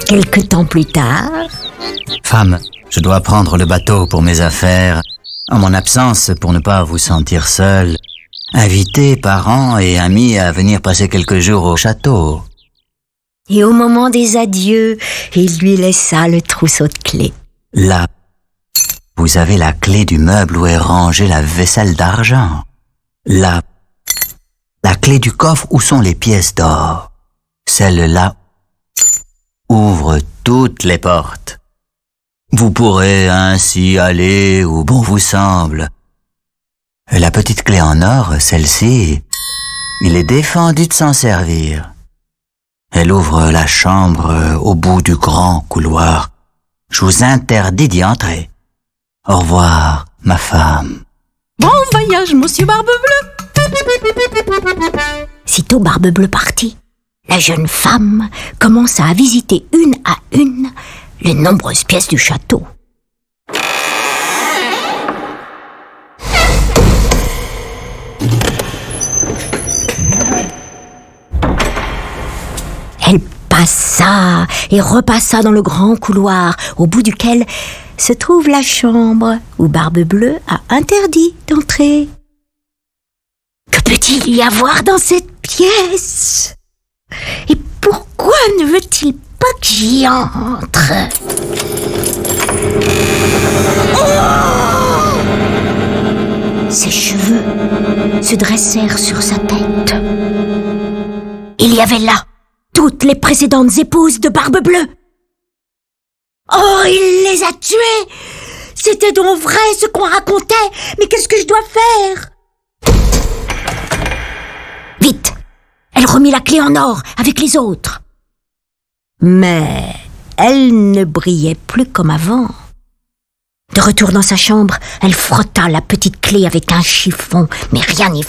Quelque temps plus tard... Femme, je dois prendre le bateau pour mes affaires. En mon absence, pour ne pas vous sentir seule, invitez parents et amis à venir passer quelques jours au château. Et au moment des adieux, il lui laissa le trousseau de clés. Là, vous avez la clé du meuble où est rangée la vaisselle d'argent. Là, la clé du coffre où sont les pièces d'or. Celle-là ouvre toutes les portes. Vous pourrez ainsi aller où bon vous semble. La petite clé en or, celle-ci, il est défendu de s'en servir. Elle ouvre la chambre au bout du grand couloir. Je vous interdis d'y entrer. Au revoir, ma femme. Bon voyage, monsieur Barbe-Bleue. Sitôt Barbe-Bleue partit, la jeune femme commença à visiter une à une les nombreuses pièces du château. Elle passa et repassa dans le grand couloir, au bout duquel se trouve la chambre où Barbe-Bleue a interdit d'entrer. Que peut-il y avoir dans cette pièce? Et pourquoi ne veut-il pas que j'y entre? Oh! Ses cheveux se dressèrent sur sa tête. Il y avait là toutes les précédentes épouses de Barbe-Bleue. Oh, il les a tuées! C'était donc vrai ce qu'on racontait, mais qu'est-ce que je dois faire? Vite! Elle remit la clé en or avec les autres. Mais elle ne brillait plus comme avant. De retour dans sa chambre, elle frotta la petite clé avec un chiffon, mais rien n'y